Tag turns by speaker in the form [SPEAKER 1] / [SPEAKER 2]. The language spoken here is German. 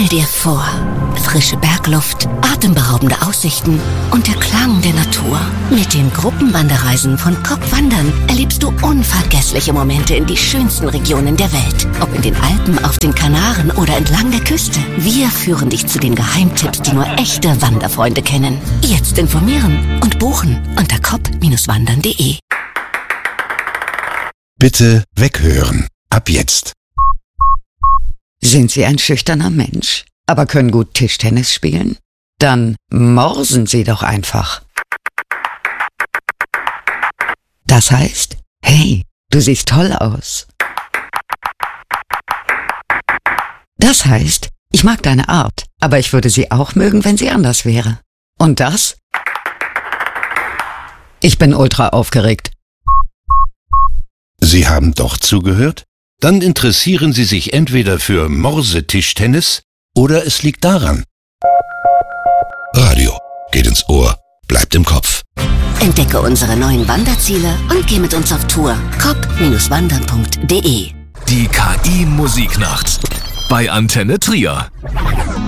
[SPEAKER 1] dir vor, frische Bergluft, atemberaubende Aussichten und der Klang der Natur. Mit den Gruppenwanderreisen von COP Wandern erlebst du unvergessliche Momente in die schönsten Regionen der Welt. Ob in den Alpen, auf den Kanaren oder entlang der Küste. Wir führen dich zu den Geheimtipps, die nur echte Wanderfreunde kennen. Jetzt informieren und buchen unter cop-wandern.de.
[SPEAKER 2] Bitte weghören. Ab jetzt.
[SPEAKER 3] Sind Sie ein schüchterner Mensch, aber können gut Tischtennis spielen? Dann morsen Sie doch einfach. Das heißt, hey, du siehst toll aus. Das heißt, ich mag deine Art, aber ich würde sie auch mögen, wenn sie anders wäre. Und das? Ich bin ultra aufgeregt.
[SPEAKER 2] Sie haben doch zugehört? Dann interessieren Sie sich entweder für Morsetischtennis oder es liegt daran. Radio geht ins Ohr, bleibt im Kopf.
[SPEAKER 1] Entdecke unsere neuen Wanderziele und geh mit uns auf Tour. cop-wandern.de.
[SPEAKER 4] Die KI Musiknacht bei Antenne Trier.